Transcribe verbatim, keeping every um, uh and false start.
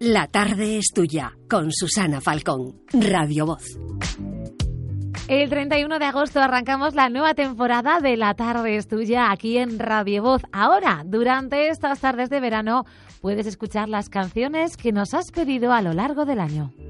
La tarde es tuya, con Susana Falcón, Radio Voz. El treinta y uno de agosto arrancamos la nueva temporada de La tarde es tuya aquí en Radio Voz. Ahora, durante estas tardes de verano, puedes escuchar las canciones que nos has pedido a lo largo del año.